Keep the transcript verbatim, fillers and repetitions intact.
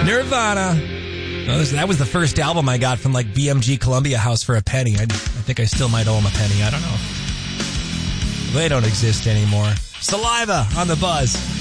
Nirvana. Oh, this- that was the first album I got from like B M G Columbia House for a penny. I, I think I still might owe them a penny. I don't know. They don't exist anymore. Saliva on the Buzz.